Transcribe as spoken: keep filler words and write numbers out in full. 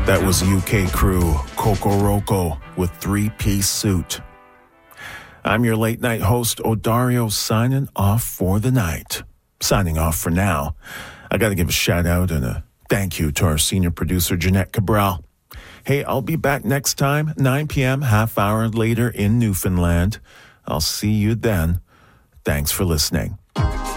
That was U K crew Kokoroko with Three-Piece Suit. I'm your late-night host, Odario, signing off for the night. Signing off for now. I got to give a shout-out and a thank you to our senior producer, Jeanette Cabral. Hey, I'll be back next time, nine p.m., half hour later in Newfoundland. I'll see you then. Thanks for listening.